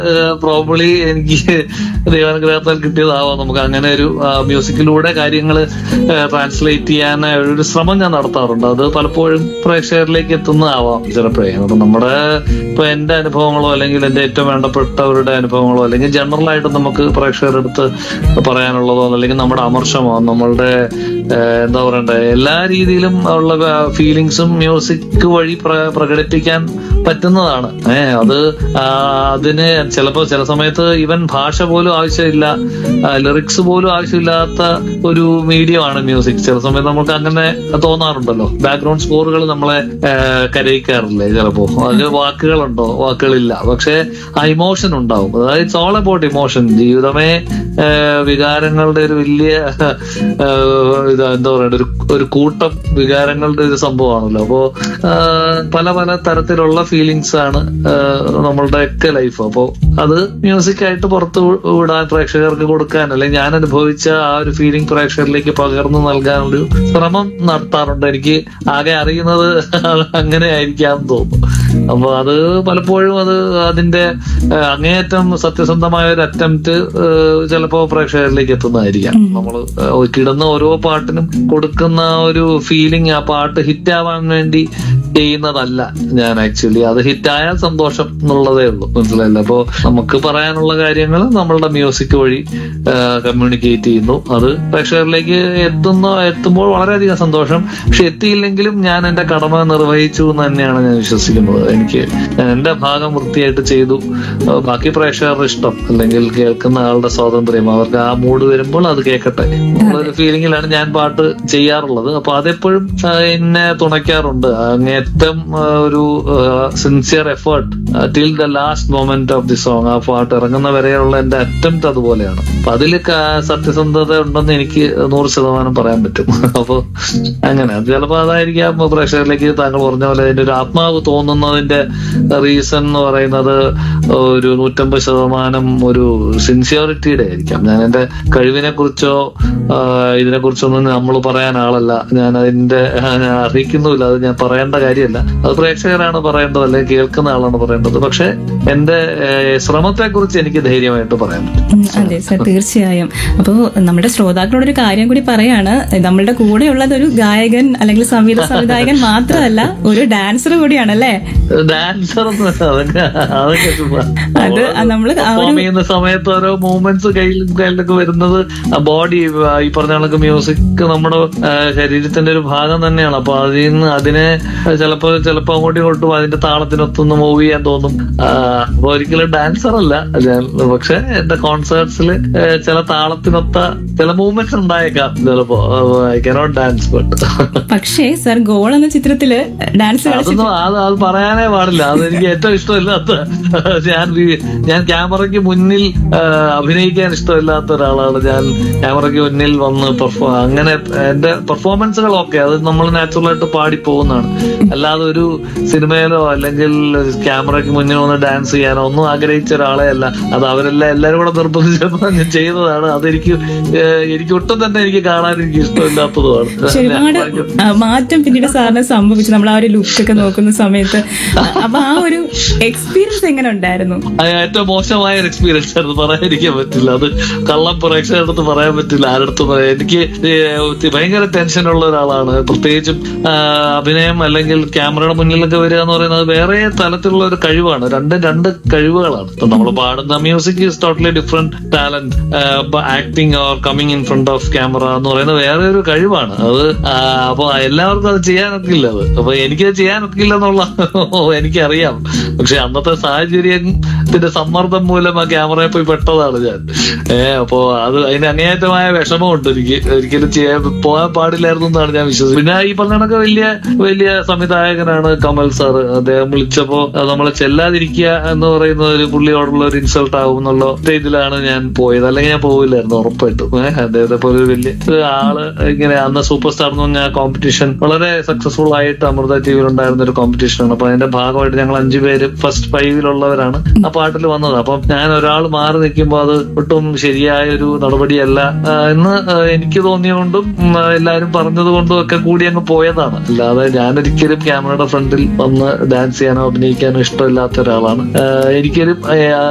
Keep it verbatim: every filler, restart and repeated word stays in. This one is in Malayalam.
പ്രോബ്ലി എനിക്ക് ദൈവാനുഗ്രഹത്താൽ കിട്ടിയതാവാം. നമുക്ക് അങ്ങനെ ഒരു മ്യൂസിക്കിലൂടെ കാര്യങ്ങൾ ട്രാൻസ്ലേറ്റ് ചെയ്യാൻ ഒരു ശ്രമം ഞാൻ നടത്താറുണ്ട്. അത് പലപ്പോഴും പ്രേക്ഷകരിലേക്ക് എത്തുന്നതാവാം ചിലപ്പോഴേ. അപ്പൊ നമ്മുടെ ഇപ്പൊ എന്റെ അനുഭവങ്ങളോ അല്ലെങ്കിൽ എന്റെ ഏറ്റവും വേണ്ടപ്പെട്ടവരുടെ അനുഭവങ്ങളോ അല്ലെങ്കിൽ ജനറൽ ആയിട്ട് നമുക്ക് പ്രേക്ഷകരുടെ അടുത്ത് പറയാനുള്ളതോ അല്ലെങ്കിൽ നമ്മുടെ അമർഷമോ നമ്മളുടെ എന്താ പറയണ്ടേ എല്ലാ രീതിയിലും ഉള്ള ഫീലിങ്സും മ്യൂസിക് വഴി പ്രകടിപ്പിക്കാൻ പറ്റുന്നതാണ്. ഏഹ് അത് അതിന് ചിലപ്പോ ചില സമയത്ത് ഈവൻ ഭാഷ പോലും ആവശ്യമില്ല, ലിറിക്സ് പോലും ആവശ്യമില്ലാത്ത ഒരു മീഡിയമാണ് മ്യൂസിക്. ചില സമയത്ത് നമുക്ക് അങ്ങനെ തോന്നാറുണ്ടല്ലോ. ബാക്ക്ഗ്രൗണ്ട് സ്കോറുകൾ നമ്മളെ കരയിക്കാറില്ലേ ചിലപ്പോ. അതിൽ വാക്കുകളുണ്ടോ? വാക്കുകളില്ല, പക്ഷെ ആ ഇമോഷൻ ഉണ്ടാവും. അതായത് ഇറ്റ്സ് ഓൾ അബൌട്ട് ഇമോഷൻ. ജീവിതമേ വികാരങ്ങളുടെ ഒരു വലിയ ഇത് എന്താ പറയണ്ട ഒരു ഒരു കൂട്ടം വികാരങ്ങളുടെ ഒരു സംഭവമാണല്ലോ. അപ്പോ പല പല തരത്തിലുള്ള ഫീലിങ്സ് ആണ് നമ്മളുടെയൊക്കെ ലൈഫ്. അപ്പോ അത് മ്യൂസിക്കായിട്ട് പുറത്തു വിടാൻ, പ്രേക്ഷകർക്ക് കൊടുക്കാൻ, അല്ലെങ്കിൽ ഞാൻ അനുഭവിച്ച ആ ഒരു ഫീലിംഗ് പ്രേക്ഷകരിലേക്ക് പകർന്നു നൽകാനൊരു ശ്രമം നടത്താറുണ്ട്. എനിക്ക് ആകെ അറിയുന്നത് അങ്ങനെ ആയിരിക്കാമെന്ന് തോന്നുന്നു. അപ്പൊ അത് പലപ്പോഴും അത് അതിന്റെ അങ്ങേയറ്റം സത്യസന്ധമായ ഒരു അറ്റംപ്റ്റ് ചിലപ്പോ പ്രേക്ഷകരിലേക്ക് എത്തുന്നതായിരിക്കാം. നമ്മൾ കിടന്ന ഓരോ പാട്ടിനും കൊടുക്കുന്ന ഒരു ഫീലിംഗ് ആ പാട്ട് ഹിറ്റ് ആവാൻ വേണ്ടി ചെയ്യുന്നതല്ല ഞാൻ ആക്ച്വലി. അത് ഹിറ്റായാൽ സന്തോഷം എന്നുള്ളതേ ഉള്ളൂ, മനസ്സിലായില്ല. അപ്പോ നമുക്ക് പറയാനുള്ള കാര്യങ്ങൾ നമ്മളുടെ മ്യൂസിക് വഴി കമ്മ്യൂണിക്കേറ്റ് ചെയ്യുന്നു. അത് പ്രേക്ഷകരിലേക്ക് എത്തുന്ന എത്തുമ്പോൾ വളരെയധികം സന്തോഷം. പക്ഷെ എത്തിയില്ലെങ്കിലും ഞാൻ എന്റെ കടമ നിർവഹിച്ചു എന്ന് തന്നെയാണ് ഞാൻ വിശ്വസിക്കുന്നത്. എനിക്ക് എന്റെ ഭാഗം വൃത്തിയായിട്ട് ചെയ്തു. ബാക്കി പ്രേക്ഷകരുടെ ഇഷ്ടം അല്ലെങ്കിൽ കേൾക്കുന്ന ആളുടെ സ്വാതന്ത്ര്യം, അവർക്ക് ആ മൂഡ് വരുമ്പോൾ അത് കേൾക്കട്ടെ എന്നുള്ളൊരു ഫീലിംഗിലാണ് ഞാൻ പാട്ട് ചെയ്യാറുള്ളത്. അപ്പൊ അതെപ്പോഴും എന്നെ തുണയ്ക്കാറുണ്ട്. അങ്ങേറ്റം ഒരു sincere effort till the last moment of the song. ആ പാട്ട് ഇറങ്ങുന്ന വരെയുള്ള എന്റെ അറ്റംപ്റ്റ് അതുപോലെയാണ്. അപ്പൊ അതിൽ സത്യസന്ധത ഉണ്ടെന്ന് എനിക്ക് നൂറ് ശതമാനം പറയാൻ പറ്റും. അപ്പൊ അങ്ങനെ അത് ചിലപ്പോ അതായിരിക്കാം പ്രേക്ഷകരിലേക്ക് താങ്കൾ പറഞ്ഞ പോലെ അതിന്റെ ഒരു ആത്മാവ് തോന്നുന്നതിന്റെ റീസൺ എന്ന് പറയുന്നത് ഒരു നൂറ്റമ്പത് ശതമാനം ഒരു സിൻസിയറിറ്റിയുടെ ആയിരിക്കാം. ഞാൻ എന്റെ കഴിവിനെ കുറിച്ചോ ഇതിനെ കുറിച്ചൊന്നും നമ്മൾ പറയാൻ ആളല്ല. ഞാൻ അതിന്റെ അറിയിക്കുന്നുമില്ല. അത് ഞാൻ പറയേണ്ട കാര്യമല്ല. അത് പ്രേക്ഷകരാണ് പറയേണ്ടത്, അല്ലെങ്കിൽ കേൾക്കുന്ന ആളാണ് പറയേണ്ടത്. പക്ഷെ എന്റെ ശ്രമത്തെ കുറിച്ച് എനിക്ക് ധൈര്യമായിട്ട് പറയാൻ പറ്റും. അതെ സർ, തീർച്ചയായും. അപ്പോ നമ്മുടെ ശ്രോതാക്കളോടൊരു കാര്യം കൂടി പറയാണ്. നമ്മളുടെ കൂടെയുള്ളത് ഒരു ഗായകൻ അല്ലെങ്കിൽ സംഗീത സംവിധായകൻ മാത്രമല്ല, ഒരു ഡാൻസർ കൂടിയാണല്ലേ? ഡാൻസർ അതൊക്കെ അത് നമ്മള് ചെയ്യുന്ന സമയത്ത് ഓരോ മൂവ്മെന്റ്സ് കയ്യിൽ കയ്യിലൊക്കെ വരുന്നത് ബോഡി ഈ പറഞ്ഞ കണക്ക് മ്യൂസിക് നമ്മുടെ ശരീരത്തിന്റെ ഒരു ഭാഗം തന്നെയാണ്. അപ്പൊ അതിൽ നിന്ന് അതിനെ ചിലപ്പോ ചിലപ്പോ അങ്ങോട്ടും ഇങ്ങോട്ടും അതിന്റെ താളത്തിനൊത്തൊന്ന് മൂവ് ചെയ്യാൻ തോന്നും. അപ്പൊ ഒരിക്കലും ഡാൻസർ അല്ല ഞാൻ, പക്ഷെ എന്റെ കോൺസേർട്സിൽ ചില താളത്തിനൊത്ത ചില മൂവ്മെന്റ്സ് ഉണ്ടായേക്കാം ചിലപ്പോ. I cannot dance but. പക്ഷേ സർ, ഗോൾ എന്ന ചിത്രത്തില് ഡാൻസ് അതൊന്നും അത് അത് പറയാനേ പാടില്ല. അതെനിക്ക് ഏറ്റവും ഇഷ്ടമില്ലാത്ത, ഞാൻ ഞാൻ ക്യാമറയ്ക്ക് മുന്നിൽ അഭിനയിക്കാൻ ഇഷ്ടമില്ലാത്ത ഒരാളാണ് ഞാൻ. ക്യാമറയ്ക്ക് മുന്നിൽ വന്ന് പെർഫോം അങ്ങനെ എന്റെ പെർഫോമൻസുകളൊക്കെ അത് നമ്മൾ നാച്ചുറൽ ആയിട്ട് പാടി പോകുന്നതാണ്. അല്ലാതെ ഒരു സിനിമയിലോ അല്ലെങ്കിൽ ക്യാമറയ്ക്ക് മുന്നിൽ വന്ന് ഡാൻസ് ചെയ്യാനോ ഒന്നും ആഗ്രഹിച്ച ഒരാളെ അല്ല. അത് അവരെല്ലാം എല്ലാവരും കൂടെ നിർബന്ധിച്ചപ്പോൾ ഞാൻ ചെയ്തതാണ്. അതെനിക്ക് എനിക്ക് ഒട്ടും തന്നെ എനിക്ക് കാണാൻ എനിക്ക് ഇഷ്ടമില്ലാത്തതുമാണ്. ഒരുപാട് മാറ്റം പിന്നീട് സാറിന് സംഭവിച്ചു നമ്മൾ ആ ഒരു ലുക്കൊക്കെ നോക്കുന്ന സമയത്ത്. അപ്പൊ ആ ഒരു എക്സ്പീരിയൻസ് എങ്ങനെ ഉണ്ടായിരുന്നു? ഏറ്റവും മോശമായ ഒരു എക്സ്പീരിയൻസ് ആയിരുന്നു, പറയാതിരിക്കാൻ പറ്റില്ല. അത് കള്ളം പ്രേക്ഷകരുടെ അടുത്ത് പറയാൻ പറ്റില്ല, ആരടുത്ത് പറയാം. എനിക്ക് ഭയങ്കര ടെൻഷനുള്ള ഒരാളാണ്. പ്രത്യേകിച്ചും അഭിനയം അല്ലെങ്കിൽ ക്യാമറയുടെ മുന്നിലൊക്കെ വരിക എന്ന് പറയുന്നത് വേറെ തലത്തിലുള്ള ഒരു കഴിവാണ്. രണ്ട് രണ്ട് കഴിവുകളാണ്. ഇപ്പൊ നമ്മൾ പാടുന്ന music is totally different talent. Acting or coming in front of camera എന്ന് പറയുന്നത് വേറെ ഒരു കഴിവാണ്. അത് അപ്പൊ എല്ലാവർക്കും അത് ചെയ്യാനൊക്കെ ഇല്ല. അത് അപ്പൊ എനിക്കത് ചെയ്യാനൊക്കെ ഇല്ല എന്നുള്ള എനിക്കറിയാം. പക്ഷെ അന്നത്തെ സാഹചര്യത്തിന്റെ സമ്മർദ്ദം മൂലം ആ ക്യാമറയിൽ പോയി പെട്ടതാണ് ഞാൻ. ഏഹ് അപ്പോ അത് അതിന് അങ്ങേയറ്റമായ വിഷമമുണ്ട് എനിക്ക്. ഒരിക്കലും ചെയ്യാൻ പോകാൻ പാടില്ലായിരുന്നു എന്നാണ് ഞാൻ വിശ്വസിക്കുന്നത്. പിന്നെ ഈ പറഞ്ഞ കണക്ക് വലിയ വലിയ സംവിധായകനാണ് കമൽ സാറ്. അദ്ദേഹം വിളിച്ചപ്പോ നമ്മളെ ചെല്ലാതിരിക്കുക എന്ന് പറയുന്ന ഒരു പുള്ളിയോടുള്ള ഒരു ഇൻസൾട്ട് ആവും എന്നുള്ള ഇതിലാണ് ഞാൻ പോയത്. അല്ലെങ്കിൽ ഞാൻ പോവില്ലായിരുന്നു ഉറപ്പായിട്ടും. ഏഹ് അദ്ദേഹത്തെ പോലെ ഒരു വലിയ ആള് ഇങ്ങനെ അന്ന് സൂപ്പർ സ്റ്റാർ എന്ന് പറഞ്ഞ കോമ്പറ്റീഷൻ വളരെ സക്സസ്ഫുൾ ആയിട്ട് അമൃത ടി വിയിൽ ഉണ്ടായിരുന്ന ഒരു കോമ്പറ്റീഷനാണ്. അപ്പൊ അതിന്റെ ഭാഗമായിട്ട് ഞങ്ങൾ അഞ്ചു പേര് ഫസ്റ്റ് ഫൈവിലുള്ളവരാണ് ആ പാട്ടിൽ വന്നത്. അപ്പം ഞാൻ ഒരാൾ മാറി നിൽക്കുമ്പോൾ അത് ഒട്ടും ശരിയായ ഒരു നടപടിയല്ല എന്ന് എനിക്ക് തോന്നിയതുകൊണ്ടും എല്ലാവരും പറഞ്ഞത് കൊണ്ടും ഒക്കെ കൂടി അങ്ങ് പോയതാണ്. അല്ലാതെ ഞാനൊരിക്കലും ക്യാമറയുടെ ഫ്രണ്ടിൽ വന്ന് ഡാൻസ് ചെയ്യാനോ അഭിനയിക്കാനോ ഇഷ്ടമില്ലാത്ത ഒരാളാണ്. എനിക്കൊരു